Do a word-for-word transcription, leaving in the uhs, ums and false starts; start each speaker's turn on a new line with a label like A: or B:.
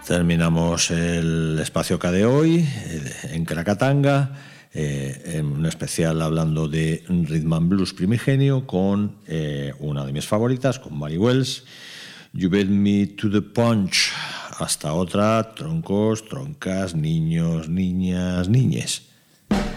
A: Terminamos el espacio K de hoy eh, en Krakatanga, eh, en un especial hablando de Rhythm and Blues primigenio con eh, una de mis favoritas, con Mary Wells, You Beat Me to the Punch. Hasta otra, troncos, troncas, niños, niñas, niñes.